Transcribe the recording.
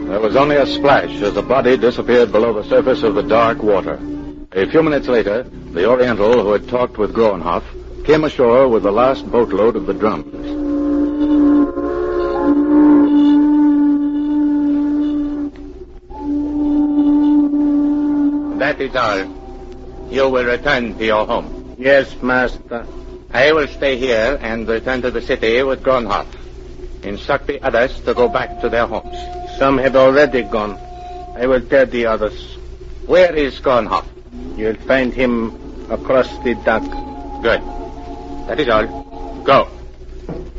There was only a splash as the body disappeared below the surface of the dark water. A few minutes later, the Oriental who had talked with Groenhof came ashore with the last boatload of the drums. That is all. You will return to your home. Yes, master. I will stay here and return to the city with Groenhof. Instruct the others to go back to their homes. Some have already gone. I will tell the others. Where is Groenhof? You'll find him across the dock. Good. That is all. Go.